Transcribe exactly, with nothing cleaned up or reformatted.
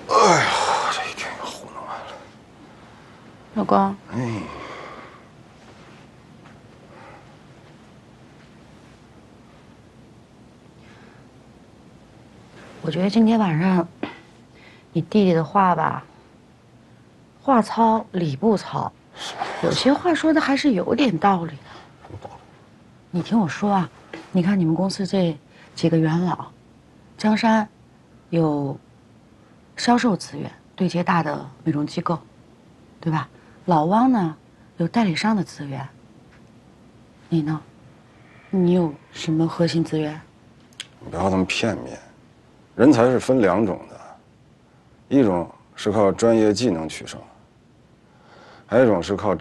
哎呀，这一天糊弄完了。 老公， 哎， 我觉得今天晚上你弟弟的话吧，话糙理不糙，有些话说的还是有点道理的。 什么道理？ 你听我说啊，你看你们公司这几个元老，江山有销售资源，对接大的美容机构，对吧？老汪呢有代理商的资源，你呢？你有什么核心资源？ 你不要这么片面，人才是分两种的，一种是靠专业技能取胜，还有一种是靠